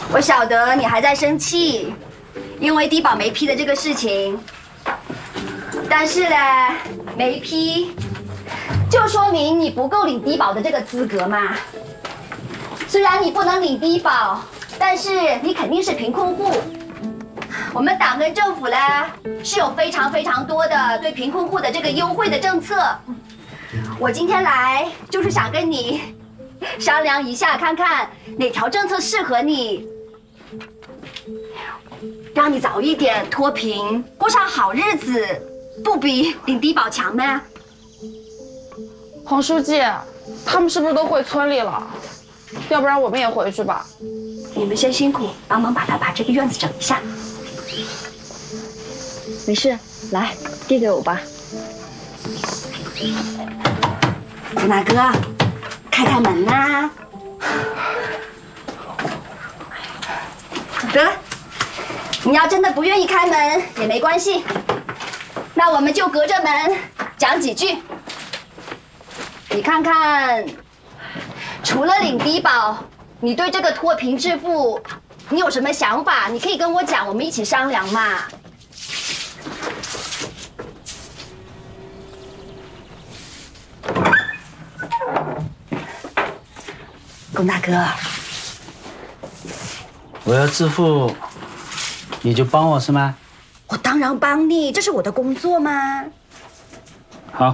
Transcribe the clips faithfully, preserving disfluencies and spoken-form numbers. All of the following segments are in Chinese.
我晓得你还在生气，因为低保没批的这个事情。但是呢，没批，就说明你不够领低保的这个资格嘛。虽然你不能领低保，但是你肯定是贫困户。我们党跟政府呢是有非常非常多的对贫困户的这个优惠的政策。我今天来就是想跟你商量一下，看看哪条政策适合你，让你早一点脱贫，过上好日子，不比领低保强吗？ 黄书记，他们是不是都回村里了？要不然我们也回去吧。 你们先辛苦，帮忙把他把这个院子整一下。没事，来递给我吧。古大哥，开开门呐！得了，你要真的不愿意开门也没关系，那我们就隔着门讲几句。你看看，除了领低保，你对这个脱贫致富，你有什么想法？你可以跟我讲，我们一起商量嘛。龚大哥， 我要致富，你就帮我是吗？ 我当然帮你，这是我的工作嘛。 好。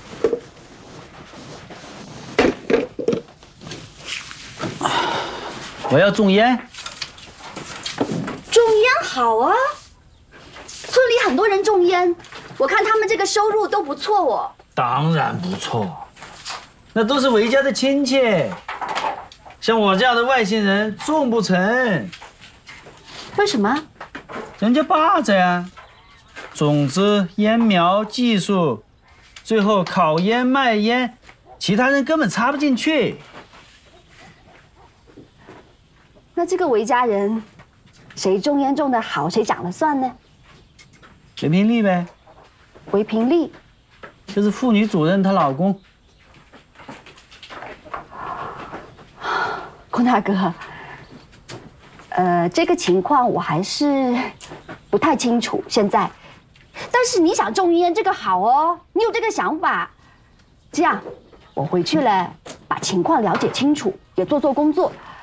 我要种烟。 种烟好啊，村里很多人种烟，我看他们这个收入都不错哦。 当然不错，那都是韦家的亲戚。像我这样的外星人种不成。 为什么？ 人家霸着呀，种子、烟苗、技术，最后烤烟卖烟，其他人根本插不进去。 那这个韦家人，谁种烟种得好，谁讲了算呢？ 韦平利呗。 韦平利， 就是妇女主任她老公。 龚大哥，呃，这个情况我还是不太清楚现在，但是你想种烟这个好哦，你有这个想法，这样我回去了把情况了解清楚，也做做工作。